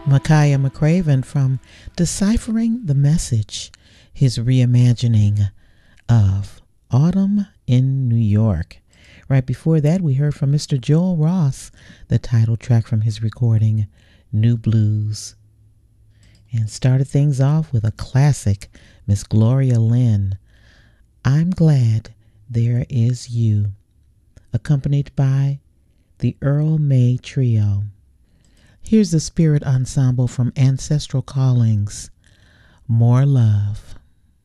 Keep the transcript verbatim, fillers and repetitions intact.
Micaiah McCraven from Deciphering the Message, his reimagining of Autumn in New York. Right before that, we heard from Mister Joel Ross, the title track from his recording, New Blues. And started things off with a classic, Miss Gloria Lynn, I'm Glad There Is You, accompanied by the Earl May Trio. Here's the Spirit Ensemble from Ancestral Callings, More Love.